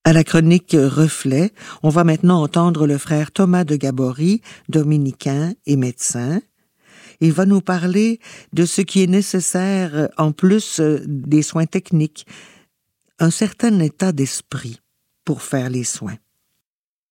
À la chronique Reflet, on va maintenant entendre le frère Thomas de Gabory, dominicain et médecin. Il va nous parler de ce qui est nécessaire en plus des soins techniques, un certain état d'esprit pour faire les soins.